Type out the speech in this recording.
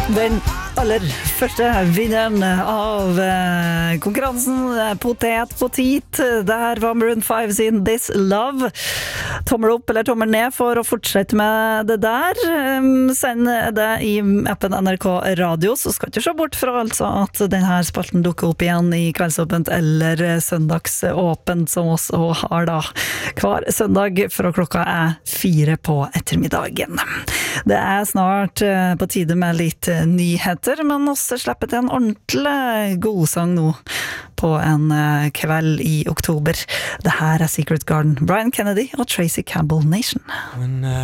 Den aller første vinneren av konkurransen Potet, der var Maroon 5 sin This Love. Tommel opp eller tommel ned for å fortsette med det der. Send det i appen NRK Radio, så skal du ikke se bort fra altså at denne spalten dukker opp igjen i Kveldsåpent eller Søndagsåpent, som også har da hver søndag fra klokka 4 på ettermiddagen. Det snart på tide med litt nyheter, men også slipper til en ordentlig god sang nå på en kveld i oktober. Det her Secret Garden, Brian Kennedy og Tracy Campbell Nation.